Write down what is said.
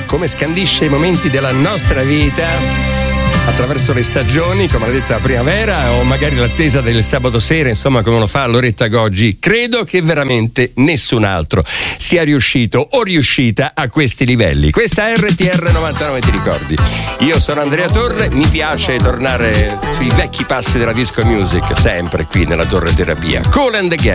come scandisce i momenti della nostra vita attraverso le stagioni, come ha detto la primavera, o magari l'attesa del sabato sera, insomma, come lo fa Loretta Goggi. Credo che veramente nessun altro sia riuscito o riuscita a questi livelli. Questa è RTR 99, ti ricordi? Io sono Andrea Torre, mi piace tornare sui vecchi passi della disco music, sempre qui nella Torre Terapia. Cool and the Gang.